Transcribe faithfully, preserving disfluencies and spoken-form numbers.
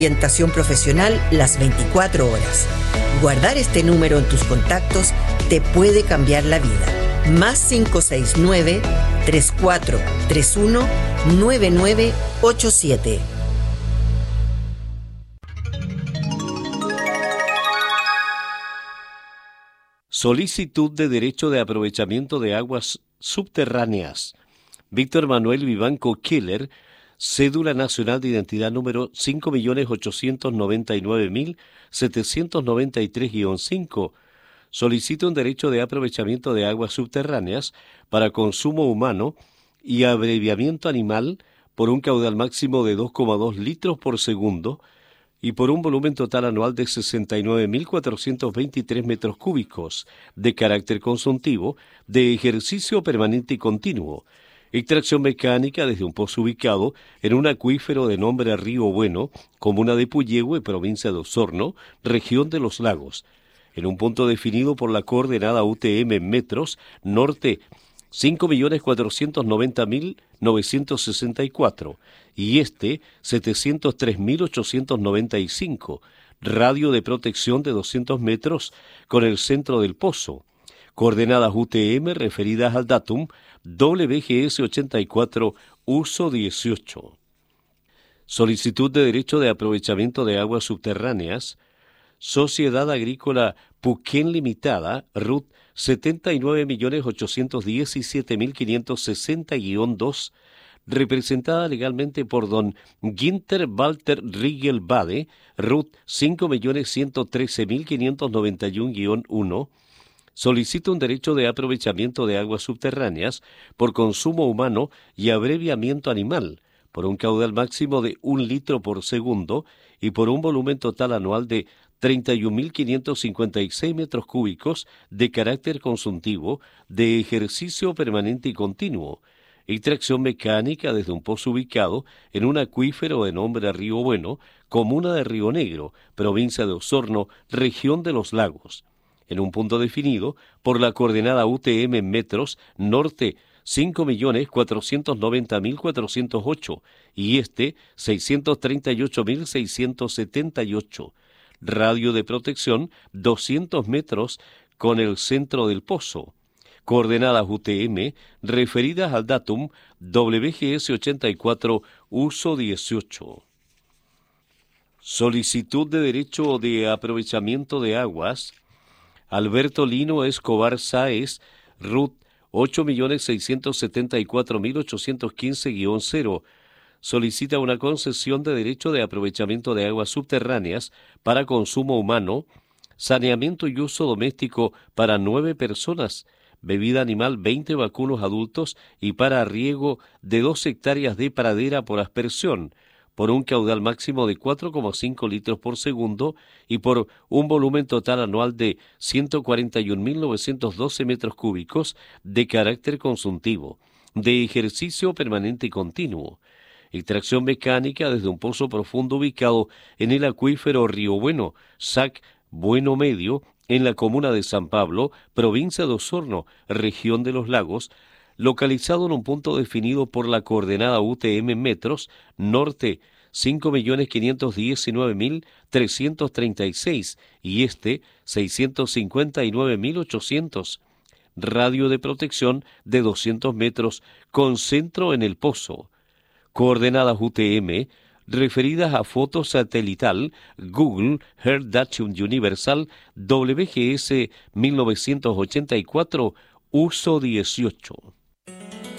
Orientación profesional las veinticuatro horas. Guardar este número en tus contactos te puede cambiar la vida. Más cinco seis nueve, tres cuatro tres uno, nueve nueve ocho siete. Solicitud de derecho de aprovechamiento de aguas subterráneas. Víctor Manuel Vivanco Keller, cédula nacional de identidad número cinco millones ochocientos noventa y nueve mil setecientos noventa y tres guion cinco, solicita un derecho de aprovechamiento de aguas subterráneas para consumo humano y abreviamiento animal por un caudal máximo de dos coma dos litros por segundo y por un volumen total anual de sesenta y nueve mil cuatrocientos veintitrés metros cúbicos de carácter consultivo de ejercicio permanente y continuo. Extracción mecánica desde un pozo ubicado en un acuífero de nombre Río Bueno, comuna de Puyehue, provincia de Osorno, región de los Lagos, en un punto definido por la coordenada U T M en metros, norte cinco millones cuatrocientos noventa mil novecientos sesenta y cuatro y este setecientos tres mil ochocientos noventa y cinco, radio de protección de doscientos metros con el centro del pozo. Coordenadas U T M referidas al datum W G S ochenta y cuatro, uso dieciocho. Solicitud de derecho de aprovechamiento de aguas subterráneas. Sociedad Agrícola Puquén Limitada, R U T setenta y nueve millones ochocientos diecisiete mil quinientos sesenta guion dos, representada legalmente por don Ginter Walter Riegel Bade, R U T cinco millones ciento trece mil quinientos noventa y uno guion uno, solicita un derecho de aprovechamiento de aguas subterráneas por consumo humano y abreviamiento animal, por un caudal máximo de un litro por segundo y por un volumen total anual de treinta y un mil quinientos cincuenta y seis metros cúbicos de carácter consultivo de ejercicio permanente y continuo. Extracción mecánica desde un pozo ubicado en un acuífero de nombre Río Bueno, comuna de Río Negro, provincia de Osorno, región de los Lagos, en un punto definido por la coordenada U T M en metros, norte cinco millones cuatrocientos noventa mil cuatrocientos ocho y este seiscientos treinta y ocho mil seiscientos setenta y ocho, radio de protección doscientos metros con el centro del pozo. Coordenadas U T M referidas al datum W G S ochenta y cuatro, uso dieciocho. Solicitud de derecho de aprovechamiento de aguas. Alberto Lino Escobar Sáez, R U T ocho millones seiscientos setenta y cuatro mil ochocientos quince guion cero, solicita una concesión de derecho de aprovechamiento de aguas subterráneas para consumo humano, saneamiento y uso doméstico para nueve personas, bebida animal veinte vacunos adultos y para riego de dos hectáreas de pradera por aspersión, por un caudal máximo de cuatro coma cinco litros por segundo y por un volumen total anual de ciento cuarenta y un mil novecientos doce metros cúbicos de carácter consultivo, de ejercicio permanente y continuo. Extracción mecánica desde un pozo profundo ubicado en el acuífero Río Bueno, S A C Bueno Medio, en la comuna de San Pablo, provincia de Osorno, región de los Lagos, localizado en un punto definido por la coordenada U T M en metros, norte cinco millones quinientos diecinueve mil trescientos treinta y seis y este seiscientos cincuenta y nueve mil ochocientos, radio de protección de doscientos metros con centro en el pozo. Coordenadas U T M referidas a foto satelital Google Earth Data Universal W G S mil novecientos ochenta y cuatro, uso dieciocho.